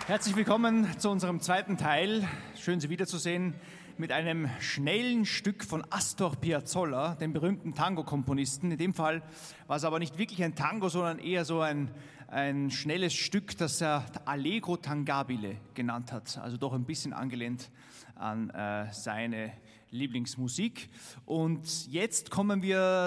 Herzlich willkommen zu unserem zweiten Teil. Schön, Sie wiederzusehen mit einem schnellen Stück von Astor Piazzolla, dem berühmten Tango-Komponisten. In dem Fall war es aber nicht wirklich ein Tango, sondern eher so ein schnelles Stück, das er Allegro Tangabile genannt hat. Also doch ein bisschen angelehnt an seine Lieblingsmusik. Und jetzt kommen wir